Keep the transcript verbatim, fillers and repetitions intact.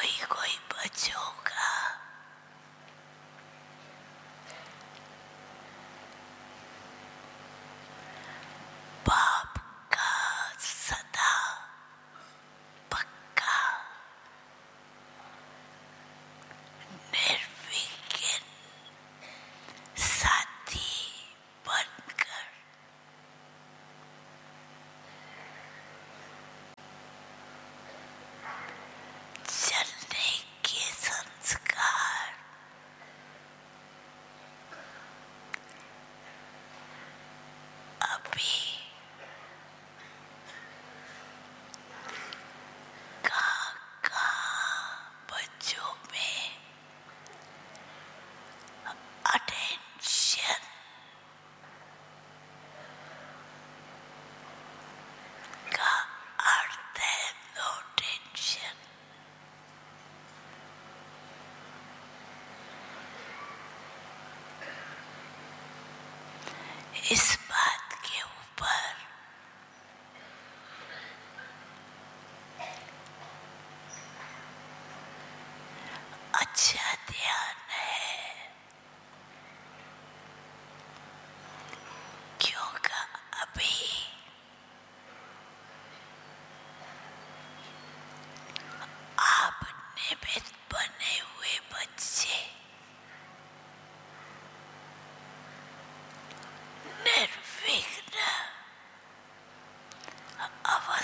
कोई कोई बच्चों का बाप का सदा पक्का निर्विघ्न साथी बनकर चलने के संस्कार अभी कहाँ कहाँ बच्चों में अटेंशन का अर्थ है नो टेंशन। इस बात के ऊपर अच्छा ध्यान है क्योंकि अभी आप निमित्त बने हुए बच्चे निर्विघ्न अवस्था